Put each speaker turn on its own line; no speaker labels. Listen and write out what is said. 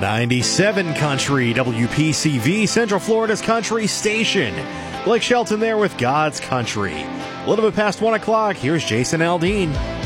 97 Country, WPCV, Central Florida's country station. Blake Shelton there with God's Country. A little bit past 1 o'clock, here's Jason Aldean.